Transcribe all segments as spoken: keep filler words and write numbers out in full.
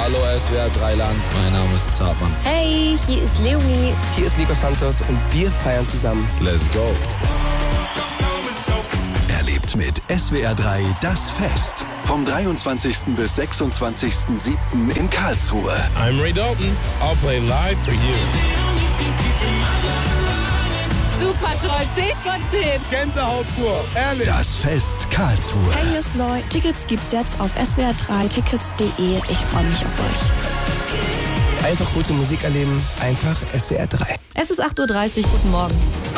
Hallo S W R drei Land, mein Name ist Zartmann. Hey, hier ist Leonie. Hier ist Nico Santos und wir feiern zusammen. Let's go. Erlebt mit S W R drei das Fest. Vom dreiundzwanzigsten bis sechsundzwanzigsten siebten in Karlsruhe. I'm Ray Dalton. I'll play live for you. Super toll, zehn von zehn. Gänsehaut pur, ehrlich. Das Fest Karlsruhe. Hey, hier ist Loy. Tickets gibt's jetzt auf s w r drei tickets punkt d e. Ich freue mich auf euch. Einfach gute Musik erleben, einfach S W R drei. Es ist acht Uhr dreißig, guten Morgen.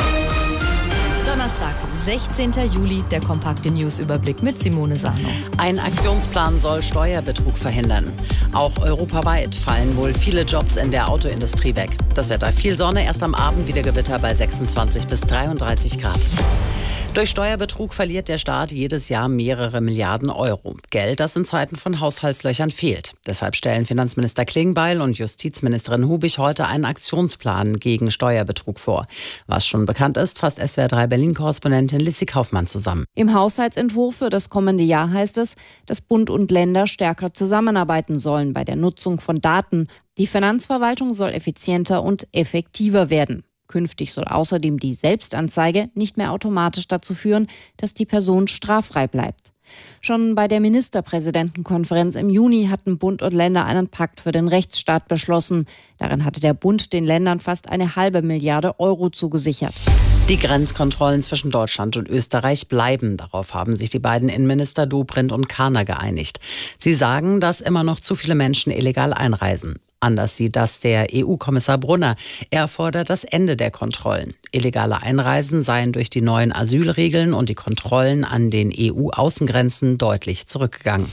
Donnerstag, sechzehnten Juli, der kompakte News-Überblick mit Simone Sano. Ein Aktionsplan soll Steuerbetrug verhindern. Auch europaweit fallen wohl viele Jobs in der Autoindustrie weg. Das Wetter: viel Sonne, erst am Abend wieder Gewitter bei sechsundzwanzig bis dreiunddreißig Grad. Durch Steuerbetrug verliert der Staat jedes Jahr mehrere Milliarden Euro. Geld, das in Zeiten von Haushaltslöchern fehlt. Deshalb stellen Finanzminister Klingbeil und Justizministerin Hubig heute einen Aktionsplan gegen Steuerbetrug vor. Was schon bekannt ist, fasst S W R drei Berlin-Korrespondentin Lissy Kaufmann zusammen. Im Haushaltsentwurf für das kommende Jahr heißt es, dass Bund und Länder stärker zusammenarbeiten sollen bei der Nutzung von Daten. Die Finanzverwaltung soll effizienter und effektiver werden. Künftig soll außerdem die Selbstanzeige nicht mehr automatisch dazu führen, dass die Person straffrei bleibt. Schon bei der Ministerpräsidentenkonferenz im Juni hatten Bund und Länder einen Pakt für den Rechtsstaat beschlossen. Darin hatte der Bund den Ländern fast eine halbe Milliarde Euro zugesichert. Die Grenzkontrollen zwischen Deutschland und Österreich bleiben. Darauf haben sich die beiden Innenminister Dobrindt und Karner geeinigt. Sie sagen, dass immer noch zu viele Menschen illegal einreisen. Anders sieht das der E U-Kommissar Brunner. Er fordert das Ende der Kontrollen. Illegale Einreisen seien durch die neuen Asylregeln und die Kontrollen an den E U-Außengrenzen deutlich zurückgegangen.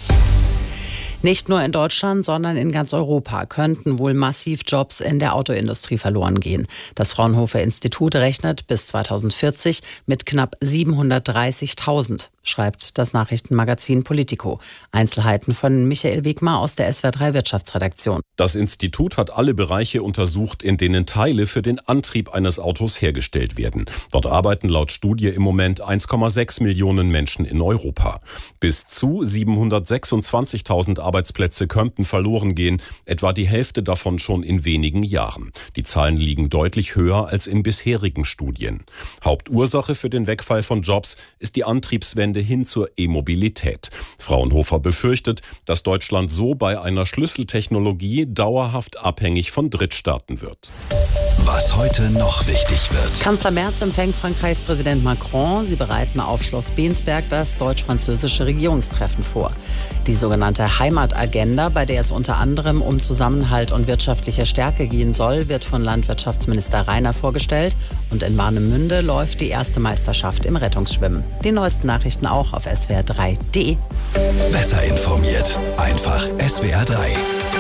Nicht nur in Deutschland, sondern in ganz Europa könnten wohl massiv Jobs in der Autoindustrie verloren gehen. Das Fraunhofer Institut rechnet bis zweitausendvierzig mit knapp siebenhundertdreißigtausend, schreibt das Nachrichtenmagazin Politico. Einzelheiten von Michael Wegmar aus der S W R drei Wirtschaftsredaktion. Das Institut hat alle Bereiche untersucht, in denen Teile für den Antrieb eines Autos hergestellt werden. Dort arbeiten laut Studie im Moment eins Komma sechs Millionen Menschen in Europa. Bis zu siebenhundertsechsundzwanzigtausend Arbeitsplätze könnten verloren gehen, etwa die Hälfte davon schon in wenigen Jahren. Die Zahlen liegen deutlich höher als in bisherigen Studien. Hauptursache für den Wegfall von Jobs ist die Antriebswende hin zur E-Mobilität. Fraunhofer befürchtet, dass Deutschland so bei einer Schlüsseltechnologie dauerhaft abhängig von Drittstaaten wird. Was heute noch wichtig wird. Kanzler Merz empfängt Frankreichs Präsident Macron. Sie bereiten auf Schloss Bensberg das deutsch-französische Regierungstreffen vor. Die sogenannte Heimatagenda, bei der es unter anderem um Zusammenhalt und wirtschaftliche Stärke gehen soll, wird von Landwirtschaftsminister Rainer vorgestellt. Und in Warnemünde läuft die erste Meisterschaft im Rettungsschwimmen. Die neuesten Nachrichten auch auf s w r drei punkt d e. Besser informiert. Einfach S W R drei.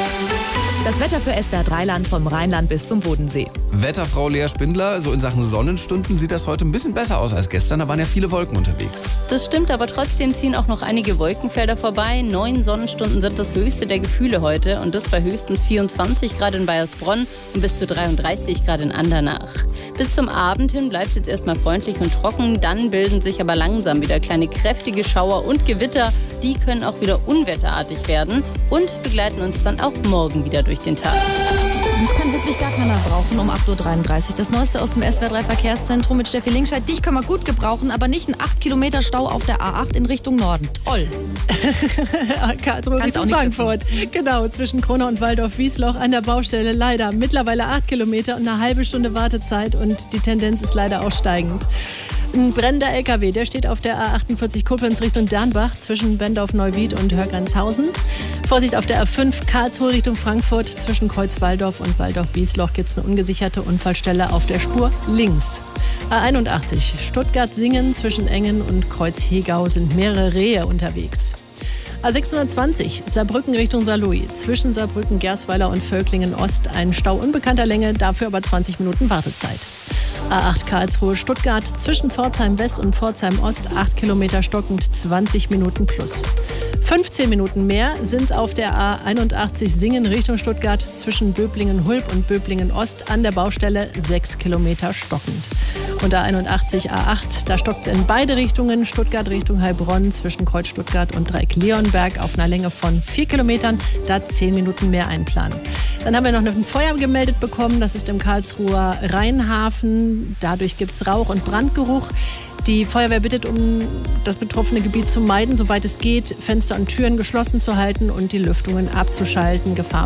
Das Wetter für S W R drei Land vom Rheinland bis zum Bodensee. Wetterfrau Lea Spindler, so in Sachen Sonnenstunden sieht das heute ein bisschen besser aus als gestern. Da waren ja viele Wolken unterwegs. Das stimmt, aber trotzdem ziehen auch noch einige Wolkenfelder vorbei. Neun Sonnenstunden sind das höchste der Gefühle heute und das bei höchstens vierundzwanzig Grad in Baiersbronn und bis zu dreiunddreißig Grad in Andernach. Bis zum Abend hin bleibt es jetzt erstmal freundlich und trocken. Dann bilden sich aber langsam wieder kleine kräftige Schauer und Gewitter. Die können auch wieder unwetterartig werden und begleiten uns dann auch morgen wieder durch den Tag. Das kann wirklich gar keiner brauchen um acht Uhr dreiunddreißig. Das Neueste aus dem S W R drei Verkehrszentrum mit Steffi Linkscheid. Dich können wir gut gebrauchen, aber nicht ein acht Kilometer Stau auf der A acht in Richtung Norden. Toll. Karlsruhe Richtung Frankfurt. Genau, zwischen Kronau und Waldorf-Wiesloch an der Baustelle. Leider mittlerweile acht Kilometer und eine halbe Stunde Wartezeit und die Tendenz ist leider auch steigend. Ein brennender L K W, der steht auf der A achtundvierzig Koblenz Richtung Dernbach zwischen Bendorf-Neuwied und Hörgrenzhausen. Vorsicht auf der A fünf Karlsruhe Richtung Frankfurt zwischen Kreuzwaldorf und Waldorf-Wiesloch gibt es eine ungesicherte Unfallstelle auf der Spur links. A einundachtzig Stuttgart-Singen zwischen Engen und Kreuzhegau sind mehrere Rehe unterwegs. A sechshundertzwanzig Saarbrücken Richtung Saarlouis. Zwischen Saarbrücken, Gersweiler und Völklingen Ost ein Stau unbekannter Länge, dafür aber zwanzig Minuten Wartezeit. A acht Karlsruhe Stuttgart zwischen Pforzheim West und Pforzheim Ost acht Kilometer stockend, zwanzig Minuten plus. fünfzehn Minuten mehr sind es auf der A einundachtzig Singen Richtung Stuttgart zwischen Böblingen-Hulb und Böblingen-Ost an der Baustelle sechs Kilometer stockend. Und A einundachtzig A acht, da stockt es in beide Richtungen, Stuttgart Richtung Heilbronn zwischen Kreuz Stuttgart und Dreieck Leonberg auf einer Länge von vier Kilometern, da zehn Minuten mehr einplanen. Dann haben wir noch ein Feuer gemeldet bekommen, das ist im Karlsruher Rheinhafen, dadurch gibt es Rauch- und Brandgeruch. Die Feuerwehr bittet, um das betroffene Gebiet zu meiden, soweit es geht, Fenster und Türen geschlossen zu halten und die Lüftungen abzuschalten. Gefahr